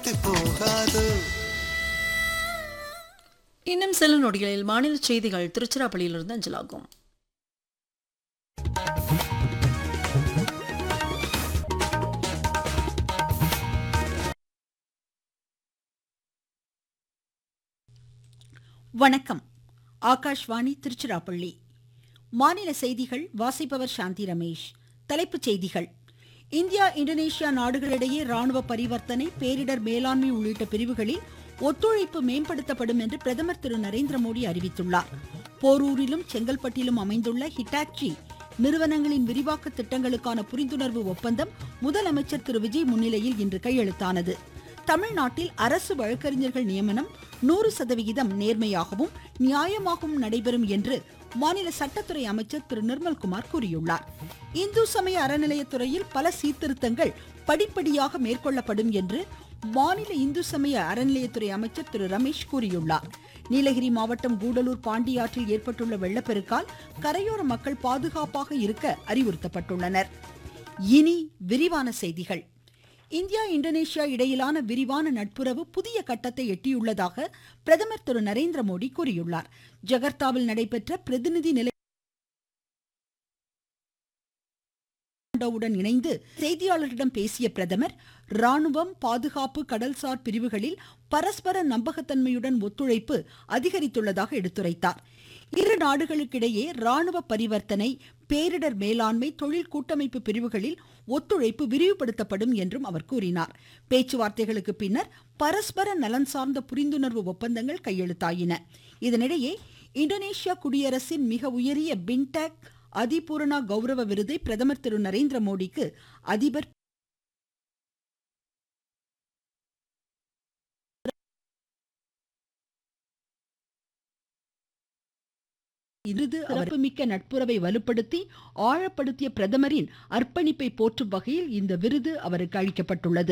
விட்டு போகாதோ. இன்னும் சில நொடிகளில் மாநில செய்திகள் திருச்சிராப்பள்ளியிலிருந்து அஞ்சலாகும். வணக்கம். ஆகாஷ்வாணி திருச்சிராப்பள்ளி. மாநில செய்திகள் வாசிப்பவர் சாந்தி ரமேஷ். தலைப்புச் செய்திகள். இந்தியா இந்தோனேஷியா நாடுகளிடையே ராணுவ பரிவர்த்தனை, பேரிடர் மேலாண்மை உள்ளிட்ட பிரிவுகளில் ஒத்துழைப்பு மேம்படுத்தப்படும் என்று பிரதமர் திரு நரேந்திர மோடி அறிவித்துள்ளார். போரூரிலும் செங்கல்பட்டிலும் அமைந்துள்ள ஹிட்டாச்சி நிறுவனங்களின் விரிவாக்க திட்டங்களுக்கான புரிந்துணர்வு ஒப்பந்தம் முதலமைச்சர் திரு விஜய் முன்னிலையில் இன்று கையெழுத்தானது. தமிழ்நாட்டில் அரசு வழக்கறிஞர்கள் நியமனம் 100% நேர்மையாகவும் நியாயமாகவும் நடைபெறும் என்று மாநில சட்டத்துறை அமைச்சர் திரு நிர்மல்குமார் கூறியுள்ளார். இந்து சமய அறநிலையத்துறையில் பல சீர்திருத்தங்கள் படிப்படியாக மேற்கொள்ளப்படும் என்று மாநில இந்து சமய அறநிலையத்துறை அமைச்சர் திரு ரமேஷ் கூறியுள்ளார். நீலகிரி மாவட்டம் கூடலூர் பாண்டியாற்றில் ஏற்பட்டுள்ள வெள்ளப்பெருக்கால் கரையோர மக்கள் பாதுகாப்பாக இருக்க அறிவுறுத்தப்பட்டுள்ளனர். இனி விரிவான செய்திகள். இந்தியா இந்தோனேஷியா இடையிலான விரிவான நட்புறவு புதிய கட்டத்தை எட்டியுள்ளதாக பிரதமர் திரு நரேந்திர மோடி கூறியுள்ளார். ஜகர்த்தாவில் நடைபெற்ற பிரதிநிதி நிலை உடன் இணைந்து செய்தியாளர்களிடம் பேசிய பிரதமர், ராணுவம், பாதுகாப்பு, கடல்சார் பிரிவுகளில் பரஸ்பர நம்பகத்தன்மையுடன் ஒத்துழைப்பு அதிகரித்துள்ளதாக எடுத்துரைத்தார். இரு நாடுகளுக்கிடையே ராணுவ பரிவர்த்தனை, பேரிடர் மேலாண்மை, தொழில் கூட்டமைப்பு பிரிவுகளில் ஒத்துழைப்பு விரிவுபடுத்தப்படும் என்றும் அவர் கூறினார். பேச்சுவார்த்தைகளுக்கு பின்னர் பரஸ்பர நலன் சார்ந்த புரிந்துணர்வு ஒப்பந்தங்கள் கையெழுத்தாயின. இதனிடையே இந்தோனேஷியா குடியரசின் மிக உயரிய பின்டெக் அதிபூரணா கௌரவ விருதை பிரதமர் திரு நரேந்திர மோடிக்கு அதிபர் சிறப்புமிக்க நட்புறவை வலுப்படுத்தி ஆழப்படுத்திய பிரதமரின் அர்ப்பணிப்பை போற்றும் வகையில் இந்த விருது அவருக்கு அளிக்கப்பட்டுள்ளது.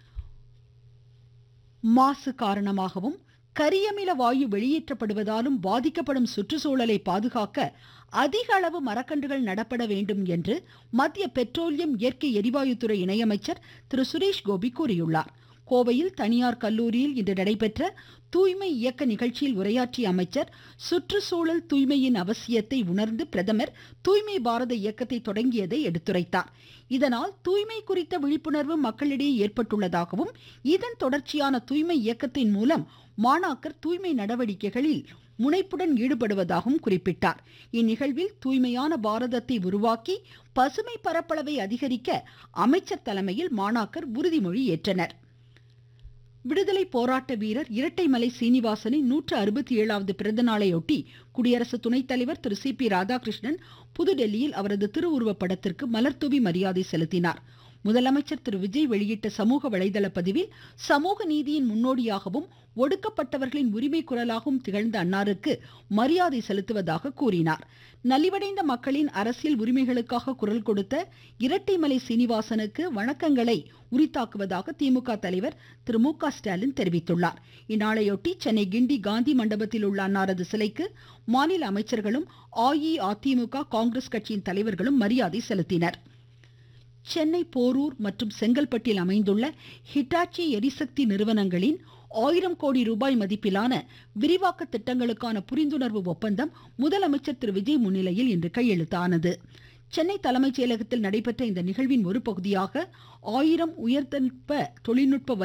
மாசு காரணமாகவும் கரியமில வாயு வெளியேற்றப்படுவதாலும் பாதிக்கப்படும் சுற்றுச்சூழலை பாதுகாக்க அதிக அளவு மரக்கன்றுகள் நடப்பட வேண்டும் என்று மத்திய பெட்ரோலியம், இயற்கை எரிவாயுத்துறை இணையமைச்சர் திரு சுரேஷ் கோபி கூறியுள்ளார். கோவையில் தனியார் கல்லூரியில் இன்று நடைபெற்ற தூய்மை இயக்க நிகழ்ச்சியில் உரையாற்றிய அமைச்சர், சுற்றுச்சூழல் தூய்மையின் அவசியத்தை உணர்ந்து பிரதமர் தூய்மை பாரத இயக்கத்தை தொடங்கியதை எடுத்துரைத்தார். இதனால் தூய்மை குறித்த விழிப்புணர்வு மக்களிடையே ஏற்பட்டுள்ளதாகவும், இதன் தொடர்ச்சியான தூய்மை இயக்கத்தின் மூலம் மாணாக்கர் தூய்மை நடவடிக்கைகளில் முனைப்புடன் ஈடுபடுவதாகவும் குறிப்பிட்டார். இந்நிகழ்வில் தூய்மையான பாரதத்தை உருவாக்கி பசுமை பரப்பளவை அதிகரிக்க அமைச்சர் தலைமையில் மாணாக்கர் உறுதிமொழி ஏற்றனர். விடுதலை போராட்ட வீரர் இரட்டைமலை சீனிவாசனின் 167வது பிறந்த நாளையொட்டி குடியரசு துணைத் தலைவர் திரு சி பி ராதாகிருஷ்ணன் புதுடெல்லியில் அவரது திருவுருவ படத்திற்கு மலர்தூவி மரியாதை செலுத்தினார். முதலமைச்சர் திரு விஜய் வெளியிட்ட சமூக வலைதள பதிவில், சமூக நீதியின் முன்னோடியாகவும் ஒடுக்கப்பட்டவர்களின் உரிமை குரலாகவும் திகழ்ந்த அன்னாருக்கு மரியாதை செலுத்துவதாக கூறினார். நலிவடைந்த மக்களின் அரசியல் உரிமைகளுக்காக குரல் கொடுத்த இரட்டைமலை சீனிவாசனுக்கு வணக்கங்களை உரித்தாக்குவதாக திமுக தலைவர் திரு மு க ஸ்டாலின் தெரிவித்துள்ளார். இந்நாளையொட்டி சென்னை கிண்டி காந்தி மண்டபத்தில் உள்ள அன்னாரது சிலைக்கு மாநில அமைச்சர்களும் அஇஅதிமுக, காங்கிரஸ் கட்சியின் தலைவர்களும் மரியாதை செலுத்தினர். சென்னை போரூர் மற்றும் செங்கல்பட்டில் அமைந்துள்ள ஹிட்டாச்சி எரிசக்தி நிறுவனங்களின் 1000 கோடி ரூபாய் மதிப்பிலான விரிவாக்க திட்டங்களுக்கான புரிந்துணர்வு ஒப்பந்தம் முதலமைச்சர் திரு விஜய் முன்னிலையில் இன்று கையெழுத்தானது. சென்னை தலைமைச் செயலகத்தில் நடைபெற்ற இந்த நிகழ்வின் ஒரு பகுதியாக 1000 உயர்தொழில்நுட்ப